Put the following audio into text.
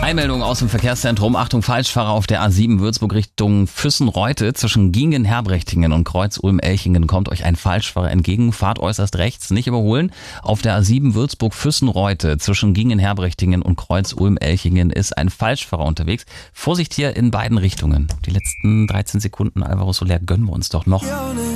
Eilmeldung aus dem Verkehrszentrum. Achtung, Falschfahrer auf der A7 Würzburg Richtung Füssen-Reute. Zwischen Gingen-Herbrechtingen und Kreuz-Ulm-Elchingen kommt euch ein Falschfahrer entgegen. Fahrt äußerst rechts, nicht überholen. Auf der A7 Würzburg-Füssen-Reute zwischen Gingen-Herbrechtingen und Kreuz-Ulm-Elchingen ist ein Falschfahrer unterwegs. Vorsicht hier in beiden Richtungen. Die letzten 13 Sekunden, Alvaro Soler, gönnen wir uns doch noch.